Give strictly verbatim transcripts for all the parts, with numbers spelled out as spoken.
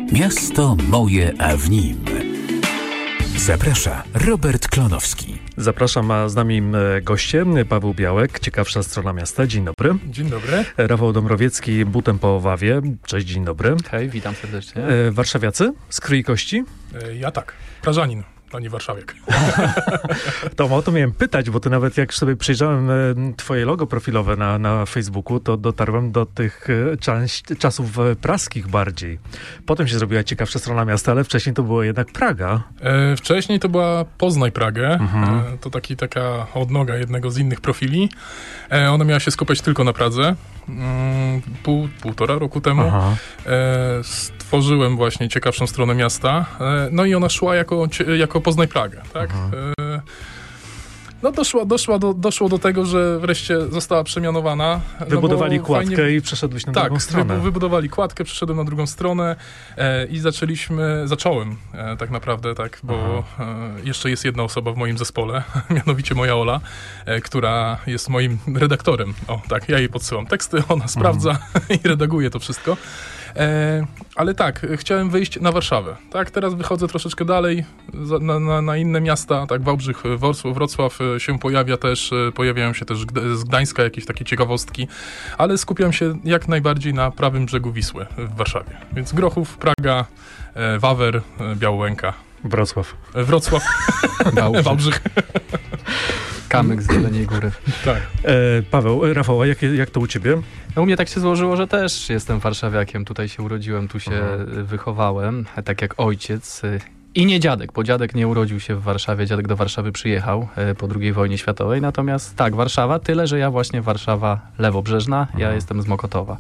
Miasto moje, a w nim. Zaprasza Robert Klonowski. Zapraszam, a z nami goście Paweł Białek, Ciekawsza strona miasta. Dzień dobry. Dzień dobry. Rafał Dąbrowiecki, Butem po Oławie. Cześć, dzień dobry. Hej, witam serdecznie. Warszawiacy z krwi i kości? Ja tak, Prażanin. A nie warszawiak. To o to miałem pytać, bo ty nawet jak sobie przejrzałem twoje logo profilowe na, na Facebooku, to dotarłem do tych czas, czasów praskich bardziej. Potem się zrobiła Ciekawsza strona miasta, ale wcześniej to była jednak Praga. E, wcześniej to była Poznaj Pragę. Mhm. E, to taki, taka odnoga jednego z innych profili. E, ona miała się skupiać tylko na Pradze. Mm, pół, półtora roku temu e, stworzyłem właśnie Ciekawszą stronę miasta. E, no i ona szła jako, jako Poznaj Pragę, tak? E, no doszło, doszło, do, doszło do tego, że wreszcie została przemianowana. Wybudowali no kładkę fajnie... i przeszedłeś na tak, drugą stronę. Tak, wybudowali kładkę, przeszedłem na drugą stronę e, i zaczęliśmy, zacząłem e, tak naprawdę, tak, bo e, jeszcze jest jedna osoba w moim zespole, mianowicie moja Ola, e, która jest moim redaktorem. O, tak, ja jej podsyłam teksty, ona sprawdza i redaguje to wszystko. E, ale tak, chciałem wyjść na Warszawę. Tak, teraz wychodzę troszeczkę dalej za, na, na, na inne miasta, tak, Wałbrzych, Wrocław, Wrocław się pojawia też, pojawiają się też z Gdańska jakieś takie ciekawostki, ale skupiam się jak najbardziej na prawym brzegu Wisły w Warszawie. Więc Grochów, Praga, e, Wawer, e, Białołęka. Wrocław. E, Wrocław. Wałbrzych. Wałbrzych. Kamyk z Jeleniej Góry. Tak. E, Paweł, Rafał, jak, jak to u ciebie? No, u mnie tak się złożyło, że też jestem warszawiakiem. Tutaj się urodziłem, tu się mhm. wychowałem, tak jak ojciec. I nie dziadek, bo dziadek nie urodził się w Warszawie, dziadek do Warszawy przyjechał po drugiej wojnie światowej. Natomiast tak, Warszawa, tyle, że ja właśnie Warszawa lewobrzeżna, ja mhm. jestem z Mokotowa.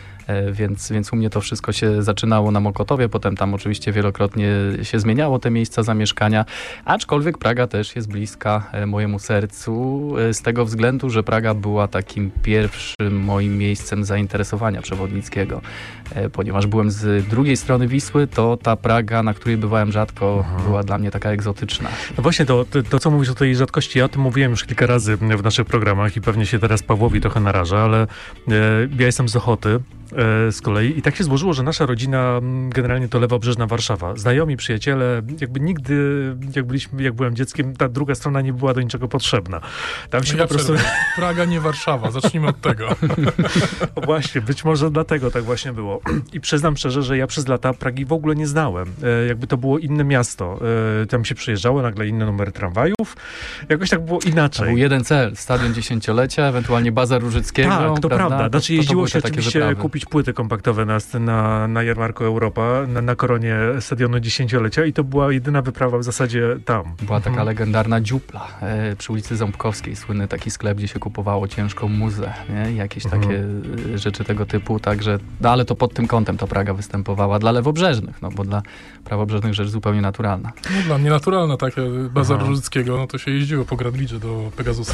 Więc, więc u mnie to wszystko się zaczynało na Mokotowie, potem tam oczywiście wielokrotnie się zmieniało te miejsca zamieszkania, aczkolwiek Praga też jest bliska mojemu sercu z tego względu, że Praga była takim pierwszym moim miejscem zainteresowania przewodnickiego, ponieważ byłem z drugiej strony Wisły, to ta Praga, na której bywałem rzadko, Aha. była dla mnie taka egzotyczna. No właśnie to, to, to, co mówisz o tej rzadkości, ja o tym mówiłem już kilka razy w naszych programach i pewnie się teraz Pawłowi trochę naraża, ale e, ja jestem z Ochoty, z kolei. I tak się złożyło, że nasza rodzina generalnie to lewobrzeżna Warszawa. Znajomi, przyjaciele, jakby nigdy, jak byliśmy, jak byłem dzieckiem, ta druga strona nie była do niczego potrzebna. Tam się ja po prostu... Praga, nie Warszawa. Zacznijmy od tego. Właśnie, być może dlatego tak właśnie było. I przyznam szczerze, że ja przez lata Pragi w ogóle nie znałem. E, jakby to było inne miasto. E, tam się przyjeżdżało, nagle inne numery tramwajów. Jakoś tak było inaczej. To był jeden cel. Stadion dziesięciolecia, ewentualnie Bazar Różyckiego. Tak, to prawda. prawda. Znaczy to, jeździło to się oczywiście wyprawy. kupić płyty kompaktowe na, na, na jarmarku Europa, na, na koronie stadionu dziesięciolecia i to była jedyna wyprawa w zasadzie tam. Była taka mhm. legendarna dziupla e, przy ulicy Ząbkowskiej, słynny taki sklep, gdzie się kupowało ciężką muzę, nie? Jakieś mhm. takie e, rzeczy tego typu, także, no ale to pod tym kątem to Praga występowała dla lewobrzeżnych, no bo dla prawobrzeżnych rzecz zupełnie naturalna. No dla mnie naturalna, tak, Bazar Różyckiego, no to się jeździło po Gradlidzie do Pegasusa.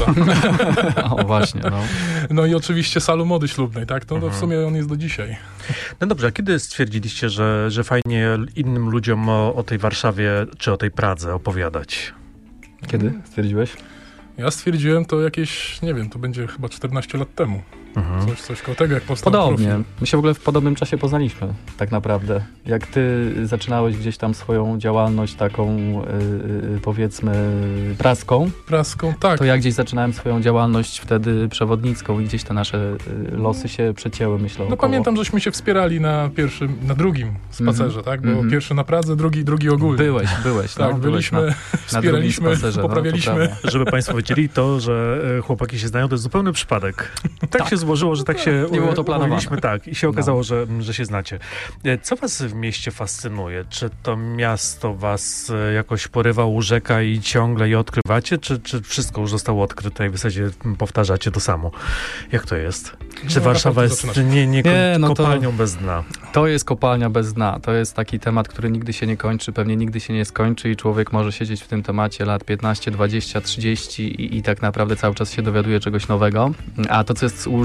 O właśnie, no. No i oczywiście salu mody ślubnej, tak, to, to w sumie on jest do dzisiaj. No dobrze, a kiedy stwierdziliście, że, że fajnie innym ludziom o, o tej Warszawie czy o tej Pradze opowiadać? Kiedy stwierdziłeś? Ja stwierdziłem to jakieś, nie wiem, to będzie chyba czternaście lat temu. Mhm. Coś, coś koło tego, jak powstał Podobnie. profil. My się w ogóle w podobnym czasie poznaliśmy, tak naprawdę. Jak ty zaczynałeś gdzieś tam swoją działalność taką, yy, powiedzmy, praską. Praską, tak. To ja gdzieś zaczynałem swoją działalność wtedy przewodnicką i gdzieś te nasze yy, losy się przecięły, myślę. No około. pamiętam, żeśmy się wspierali na pierwszym, na drugim spacerze, mm-hmm. tak? Bo mm-hmm. pierwszy na Pradze, drugi, drugi ogólnie. Byłeś, byłeś. Tak, no, byliśmy, byłeś na, wspieraliśmy, na spacerze, poprawialiśmy. No, Żeby państwo wiedzieli, to, że chłopaki się znają, to jest zupełny przypadek. Tak, tak. się złożyło, że tak się nie było to planowane. Tak, i się okazało, no. że, że się znacie. Co was w mieście fascynuje? Czy to miasto was jakoś porywa, urzeka i ciągle je odkrywacie? Czy, czy wszystko już zostało odkryte i w zasadzie powtarzacie to samo? Jak to jest? Czy no, Warszawa jest nie, nie, nie no kopalnią to, bez dna? To jest kopalnia bez dna. To jest taki temat, który nigdy się nie kończy, pewnie nigdy się nie skończy i człowiek może siedzieć w tym temacie lat piętnaście, dwadzieścia, trzydzieści i, i tak naprawdę cały czas się dowiaduje czegoś nowego. A to, co jest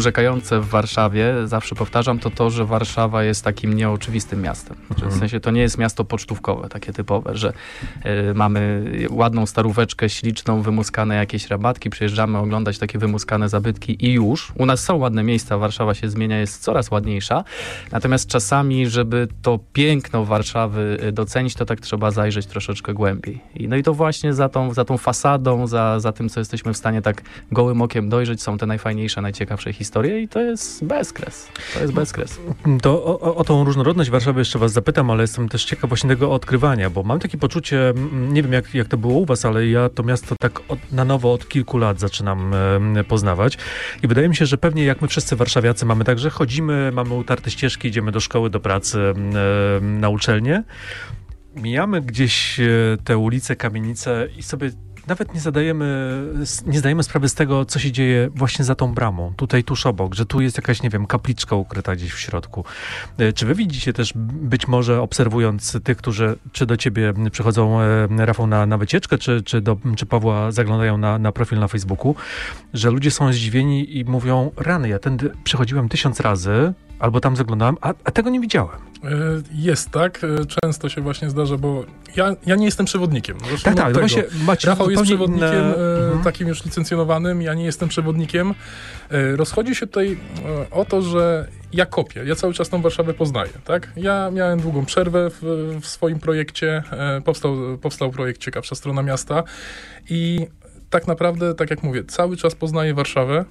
urzekające w Warszawie, zawsze powtarzam, to to, że Warszawa jest takim nieoczywistym miastem. Znaczy, w sensie to nie jest miasto pocztówkowe, takie typowe, że y, mamy ładną staróweczkę, śliczną, wymuskane jakieś rabatki, przyjeżdżamy oglądać takie wymuskane zabytki i już. U nas są ładne miejsca, Warszawa się zmienia, jest coraz ładniejsza. Natomiast czasami, żeby to piękno Warszawy docenić, to tak trzeba zajrzeć troszeczkę głębiej. I, no i to właśnie za tą, za tą fasadą, za, za tym, co jesteśmy w stanie tak gołym okiem dojrzeć, są te najfajniejsze, najciekawsze historie i to jest bezkres. To jest bezkres. To o, o tą różnorodność Warszawy jeszcze was zapytam, ale jestem też ciekaw właśnie tego odkrywania, bo mam takie poczucie, nie wiem jak, jak to było u was, ale ja to miasto tak od, na nowo od kilku lat zaczynam e, poznawać i wydaje mi się, że pewnie jak my wszyscy warszawiacy mamy tak, że chodzimy, mamy utarte ścieżki, idziemy do szkoły, do pracy, e, na uczelnię, mijamy gdzieś te ulice, kamienice i sobie nawet nie zadajemy, nie zdajemy sprawy z tego, co się dzieje właśnie za tą bramą, tutaj tuż obok, że tu jest jakaś, nie wiem, kapliczka ukryta gdzieś w środku. Czy wy widzicie też, być może obserwując tych, którzy czy do ciebie przychodzą, Rafał, na, na wycieczkę, czy, czy, do, czy Pawła zaglądają na, na profil na Facebooku, że ludzie są zdziwieni i mówią, rany, ja tędy przychodziłem tysiąc razy, albo tam zaglądałem, a, a tego nie widziałem. Jest tak, często się właśnie zdarza, bo ja, ja nie jestem przewodnikiem. Tak, tak, no właśnie macie Rafał jest przewodnikiem inne... e, takim już licencjonowanym, ja nie jestem przewodnikiem. E, rozchodzi się tutaj e, o to, że ja kopię, ja cały czas tą Warszawę poznaję, tak? Ja miałem długą przerwę w, w swoim projekcie, e, powstał, powstał projekt Ciekawsza Strona Miasta i tak naprawdę, tak jak mówię, cały czas poznaję Warszawę.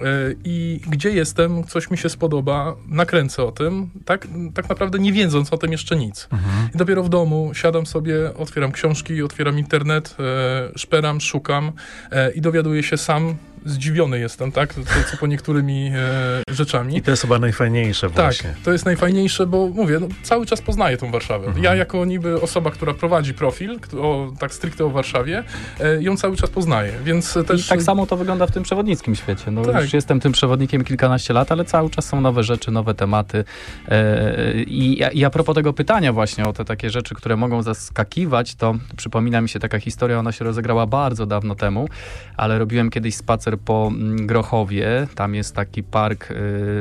I gdzie jestem, coś mi się spodoba, nakręcę o tym, tak, tak naprawdę nie wiedząc o tym jeszcze nic. Mhm. I dopiero w domu siadam sobie, otwieram książki, otwieram internet, e, szperam, szukam e, i dowiaduję się sam, zdziwiony jestem, tak, co, co po niektórymi e, rzeczami. I to jest chyba najfajniejsze właśnie. Tak, to jest najfajniejsze, bo mówię, no, cały czas poznaję tą Warszawę. Mhm. Ja jako niby osoba, która prowadzi profil, o, tak stricte o Warszawie, e, ją cały czas poznaję, więc też... I tak samo to wygląda w tym przewodnickim świecie. No, tak. Już jestem tym przewodnikiem kilkanaście lat, ale cały czas są nowe rzeczy, nowe tematy. E, i, I a propos tego pytania właśnie o te takie rzeczy, które mogą zaskakiwać, to przypomina mi się taka historia, ona się rozegrała bardzo dawno temu, ale robiłem kiedyś spacer po Grochowie, tam jest taki park y,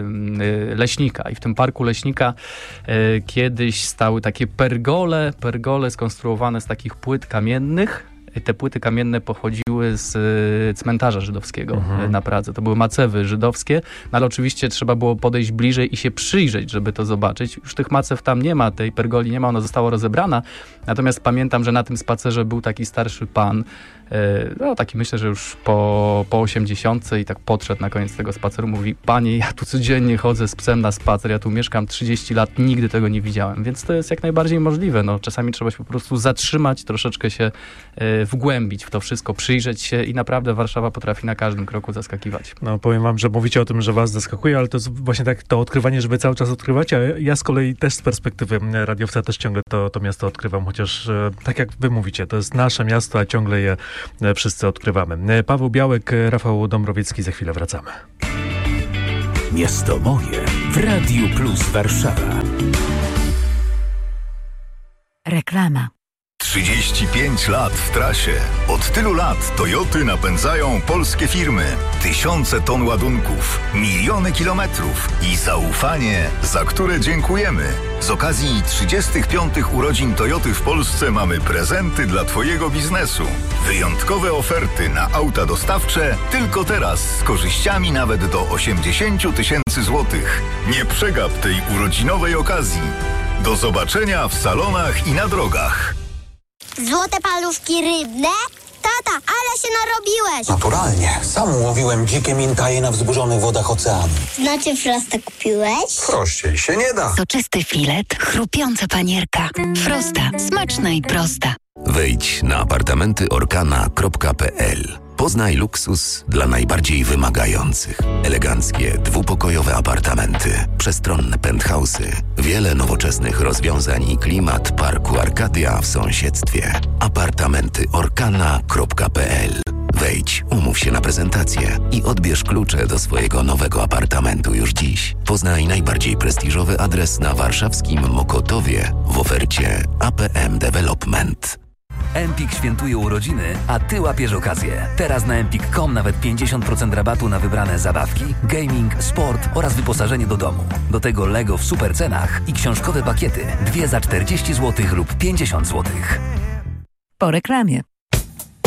y, Leśnika i w tym parku Leśnika y, kiedyś stały takie pergole, pergole skonstruowane z takich płyt kamiennych. Te płyty kamienne pochodziły z cmentarza żydowskiego mhm. na Pradze. To były macewy żydowskie, no ale oczywiście trzeba było podejść bliżej i się przyjrzeć, żeby to zobaczyć. Już tych macew tam nie ma, tej pergoli nie ma, ona została rozebrana. Natomiast pamiętam, że na tym spacerze był taki starszy pan, no taki myślę, że już po, po osiemdziesiątce i tak podszedł na koniec tego spaceru, mówi, panie, ja tu codziennie chodzę z psem na spacer, ja tu mieszkam trzydzieści lat, nigdy tego nie widziałem, więc to jest jak najbardziej możliwe. No, czasami trzeba się po prostu zatrzymać, troszeczkę się y, wgłębić w to wszystko, przyjrzeć się i naprawdę Warszawa potrafi na każdym kroku zaskakiwać. No powiem wam, że mówicie o tym, że was zaskakuje, ale to jest właśnie tak to odkrywanie, że wy cały czas odkrywacie, a ja z kolei też z perspektywy radiowca też ciągle to, to miasto odkrywam, chociaż e, tak jak wy mówicie, to jest nasze miasto, a ciągle je e, wszyscy odkrywamy. Paweł Białek, Rafał Dąbrowiecki, za chwilę wracamy. Miasto moje w Radiu Plus Warszawa. Reklama. trzydzieści pięć lat w trasie. Od tylu lat Toyoty napędzają polskie firmy. Tysiące ton ładunków, miliony kilometrów i zaufanie, za które dziękujemy. Z okazji trzydziestych piątych urodzin Toyoty w Polsce mamy prezenty dla Twojego biznesu. Wyjątkowe oferty na auta dostawcze tylko teraz z korzyściami nawet do osiemdziesiąt tysięcy złotych. Nie przegap tej urodzinowej okazji. Do zobaczenia w salonach i na drogach. Złote paluszki rybne? Tata, ale się narobiłeś! Naturalnie. Sam łowiłem dzikie mintaje na wzburzonych wodach oceanu. Znaczy Frosta kupiłeś? Prościej się nie da. Soczysty filet, chrupiąca panierka. Frosta. Smaczna i prosta. Wejdź na apartamenty orkana kropka p l. Poznaj luksus dla najbardziej wymagających. Eleganckie, dwupokojowe apartamenty, przestronne penthouse'y, wiele nowoczesnych rozwiązań i klimat parku Arkadia w sąsiedztwie. apartamenty orkana kropka p l. Wejdź, umów się na prezentację i odbierz klucze do swojego nowego apartamentu już dziś. Poznaj najbardziej prestiżowy adres na warszawskim Mokotowie w ofercie A P M Development. Empik świętuje urodziny, a Ty łapiesz okazję. Teraz na empik kropka com nawet pięćdziesiąt procent rabatu na wybrane zabawki, gaming, sport oraz wyposażenie do domu. Do tego Lego w super cenach i książkowe pakiety. Dwie za czterdzieści złotych lub pięćdziesiąt złotych. Po reklamie.